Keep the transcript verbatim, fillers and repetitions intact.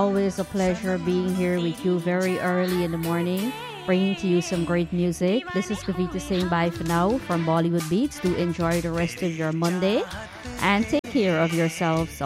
Always a pleasure being here with you very early in the morning, bringing to you some great music. This is Kavita saying bye for now from Bollywood Beats. Do enjoy the rest of your Monday and take care of yourselves.